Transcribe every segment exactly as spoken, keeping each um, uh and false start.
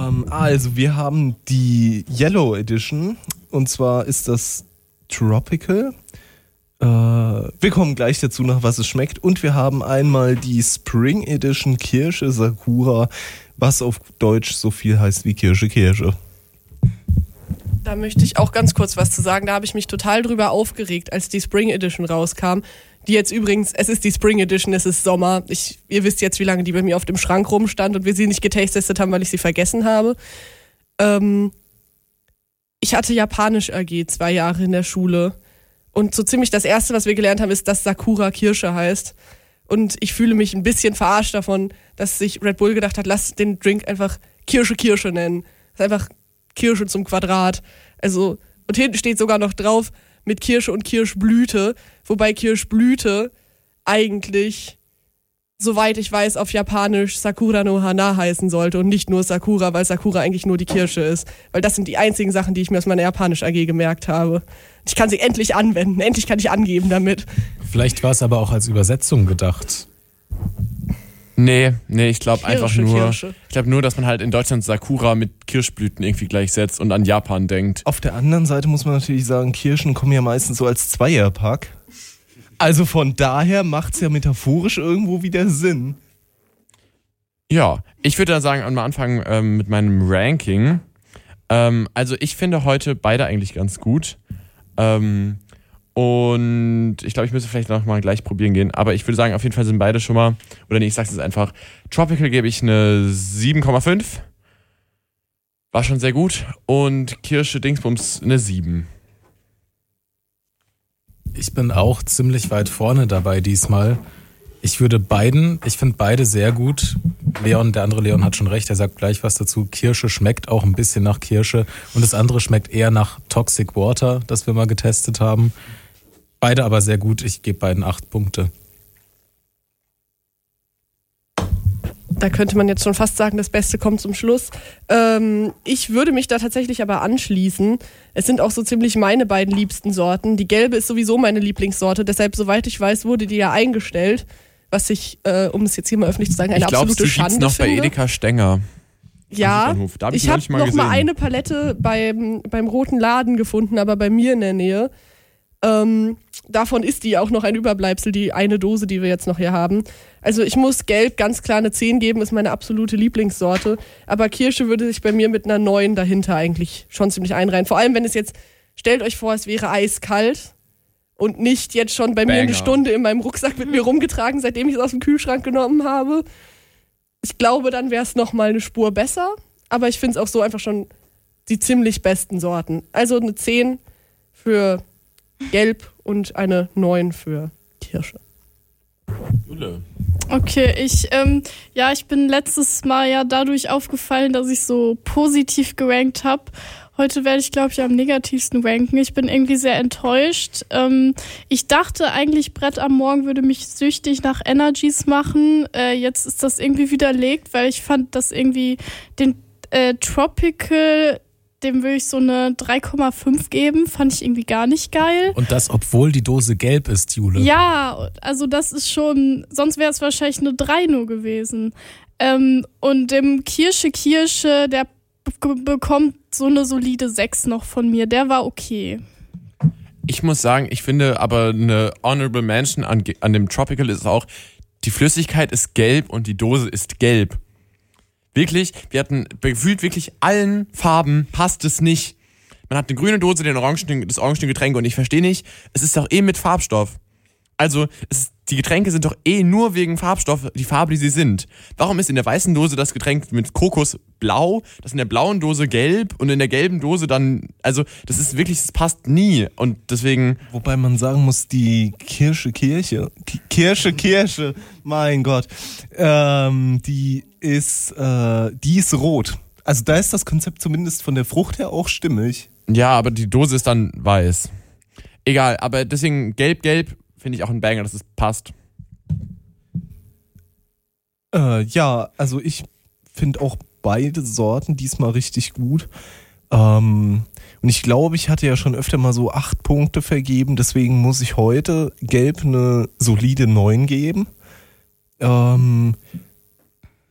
Ähm, also, wir haben die Yellow Edition. Und zwar ist das Tropical. Äh, wir kommen gleich dazu, nach was es schmeckt. Und wir haben einmal die Spring Edition Kirsche Sakura, was auf Deutsch so viel heißt wie Kirsche Kirsche. Da möchte ich auch ganz kurz was zu sagen. Da habe ich mich total drüber aufgeregt, als die Spring Edition rauskam. Die jetzt übrigens, es ist die Spring Edition, es ist Sommer. Ich, ihr wisst jetzt, wie lange die bei mir auf dem Schrank rumstand und wir sie nicht getestet haben, weil ich sie vergessen habe. Ähm, ich hatte Japanisch A G zwei Jahre in der Schule. Und so ziemlich das Erste, was wir gelernt haben, ist, dass Sakura Kirsche heißt. Und ich fühle mich ein bisschen verarscht davon, dass sich Red Bull gedacht hat, lass den Drink einfach Kirsche Kirsche nennen. Das ist einfach Kirsche zum Quadrat. Also, und hinten steht sogar noch drauf mit Kirsche und Kirschblüte, wobei Kirschblüte eigentlich, soweit ich weiß, auf Japanisch Sakura no Hana heißen sollte und nicht nur Sakura, weil Sakura eigentlich nur die Kirsche ist. Weil das sind die einzigen Sachen, die ich mir aus meiner Japanisch A G gemerkt habe. Ich kann sie endlich anwenden, endlich kann ich angeben damit. Vielleicht war es aber auch als Übersetzung gedacht. Nee, nee, ich glaube einfach nur, Kirsche. ich glaube nur, dass man halt in Deutschland Sakura mit Kirschblüten irgendwie gleichsetzt und an Japan denkt. Auf der anderen Seite muss man natürlich sagen, Kirschen kommen ja meistens so als Zweierpack. Also von daher macht es ja metaphorisch irgendwo wieder Sinn. Ja, ich würde dann sagen, am Anfang ähm, mit meinem Ranking. Ähm, also ich finde heute beide eigentlich ganz gut. Ähm, und ich glaube, ich müsste vielleicht noch mal gleich probieren gehen. Aber ich würde sagen, auf jeden Fall sind beide schon mal, oder nee, ich sag's jetzt einfach, Tropical gebe ich eine sieben Komma fünf. War schon sehr gut. Und Kirsche Dingsbums eine sieben. Ich bin auch ziemlich weit vorne dabei diesmal. Ich würde beiden, ich finde beide sehr gut. Leon, der andere Leon hat schon recht, er sagt gleich was dazu. Kirsche schmeckt auch ein bisschen nach Kirsche und das andere schmeckt eher nach Toxic Water, das wir mal getestet haben. Beide aber sehr gut, ich gebe beiden acht Punkte. Da könnte man jetzt schon fast sagen, das Beste kommt zum Schluss. Ähm, ich würde mich da tatsächlich aber anschließen. Es sind auch so ziemlich meine beiden liebsten Sorten. Die gelbe ist sowieso meine Lieblingssorte, deshalb, soweit ich weiß, wurde die ja eingestellt. Was ich, äh, um es jetzt hier mal öffentlich zu sagen, eine ich glaub, absolute Schande finde. Ich glaube, noch bei Edeka Stenger. Ja, da hab ich, ich habe mal noch gesehen. mal eine Palette beim, beim Roten Laden gefunden, aber bei mir in der Nähe. Ähm, davon ist die auch noch ein Überbleibsel, die eine Dose, die wir jetzt noch hier haben. Also ich muss Gelb ganz klar eine zehn geben, ist meine absolute Lieblingssorte. Aber Kirsche würde sich bei mir mit einer neun dahinter eigentlich schon ziemlich einreihen. Vor allem, wenn es jetzt, stellt euch vor, es wäre eiskalt und nicht jetzt schon bei Banger. mir eine Stunde in meinem Rucksack mit mir rumgetragen, seitdem ich es aus dem Kühlschrank genommen habe. Ich glaube, dann wäre es nochmal eine Spur besser. Aber ich finde es auch so einfach schon die ziemlich besten Sorten. Also eine zehn für Gelb und eine neun für Kirsche. Jule. Okay, ich, ähm, ja, ich bin letztes Mal ja dadurch aufgefallen, dass ich so positiv gerankt habe. Heute werde ich, glaube ich, am negativsten ranken. Ich bin irgendwie sehr enttäuscht. Ähm, ich dachte eigentlich, Brett am Morgen würde mich süchtig nach Energies machen. Äh, jetzt ist das irgendwie widerlegt, weil ich fand, dass irgendwie den äh, Tropical, dem würde ich so eine drei Komma fünf geben. Fand ich irgendwie gar nicht geil. Und das, obwohl die Dose gelb ist, Jule. Ja, also das ist schon, sonst wäre es wahrscheinlich eine drei nur gewesen. Ähm, und dem Kirsche Kirsche, der b- bekommt so eine solide sechs noch von mir. Der war okay. Ich muss sagen, ich finde aber eine Honorable Mention an, an dem Tropical ist auch, die Flüssigkeit ist gelb und die Dose ist gelb. Wirklich, wir hatten gefühlt wirklich allen Farben passt es nicht. Man hat eine grüne Dose, den orangen, das orangene Getränk und ich verstehe nicht, es ist doch eh mit Farbstoff. Also, es ist, die Getränke sind doch eh nur wegen Farbstoff die Farbe, die sie sind. Warum ist in der weißen Dose das Getränk mit Kokos blau, das in der blauen Dose gelb und in der gelben Dose dann, also, das ist wirklich, das passt nie und deswegen... Wobei man sagen muss, die Kirsche Kirche, Ki- Kirsche Kirsche, mein Gott, ähm, die ist, äh, die ist rot. Also da ist das Konzept zumindest von der Frucht her auch stimmig. Ja, aber die Dose ist dann weiß. Egal, aber deswegen gelb, gelb finde ich auch ein Banger, dass es passt. Äh, ja, also ich finde auch beide Sorten diesmal richtig gut. Ähm, und ich glaube, ich hatte ja schon öfter mal so acht Punkte vergeben, deswegen muss ich heute Gelb eine solide neun geben. Ähm,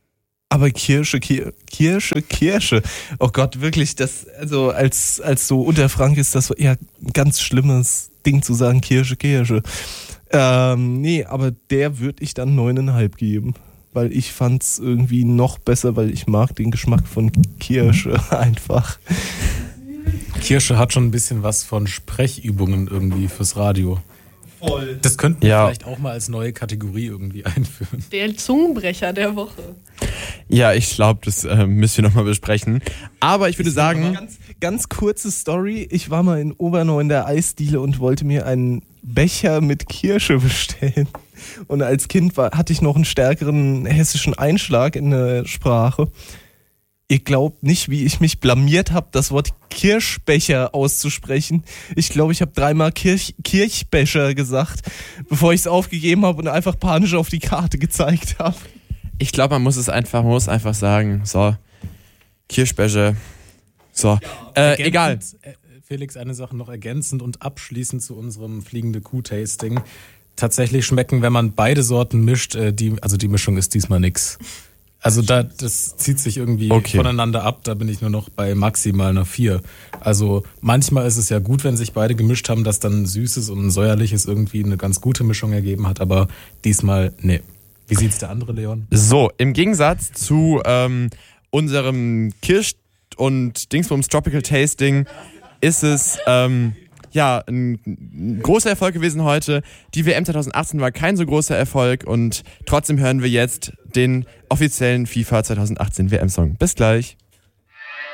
Aber Kirsche, Kir- Kirsche, Kirsche. Oh Gott, wirklich, das, also als, als so Unterfrank ist das ja ein ganz schlimmes Ding zu sagen, Kirsche, Kirsche. Ähm, nee, aber der würde ich dann neuneinhalb geben. Weil ich fand's irgendwie noch besser, weil ich mag den Geschmack von Kirsche einfach. Kirsche hat schon ein bisschen was von Sprechübungen irgendwie fürs Radio. Voll. Das könnten wir Ja. vielleicht auch mal als neue Kategorie irgendwie einführen. Der Zungenbrecher der Woche. Ja, ich glaube, das äh, müssen wir nochmal besprechen. Aber ich würde sagen, Ganz, ganz kurze Story. Ich war mal in Obernau in der Eisdiele und wollte mir einen Becher mit Kirsche bestellen. Und als Kind war, hatte ich noch einen stärkeren hessischen Einschlag in der Sprache. Ihr glaubt nicht, wie ich mich blamiert habe, das Wort Kirschbecher auszusprechen. Ich glaube, ich habe dreimal Kirch, Kirchbecher gesagt, bevor ich es aufgegeben habe und einfach panisch auf die Karte gezeigt habe. ich glaube, man muss es einfach, man muss einfach sagen, so, Kirschbecher, so, äh, egal. Ergänzend, äh, Felix, eine Sache noch ergänzend und abschließend zu unserem fliegende Kuh-Tasting. Tatsächlich schmecken, wenn man beide Sorten mischt, äh, die, also die Mischung ist diesmal nix. Also da, das zieht sich irgendwie Okay. voneinander ab, da bin ich nur noch bei maximal einer vier. Also manchmal ist es ja gut, wenn sich beide gemischt haben, dass dann ein Süßes und ein Säuerliches irgendwie eine ganz gute Mischung ergeben hat, aber diesmal, nee. Wie sieht's der andere, Leon? So, im Gegensatz zu ähm, unserem Kirsch- und Dingsbums Tropical Tasting ist es ähm, ja ein, ein großer Erfolg gewesen heute. Die W M zwanzig achtzehn war kein so großer Erfolg und trotzdem hören wir jetzt den offiziellen FIFA zwanzig achtzehn W M-Song. Bis gleich.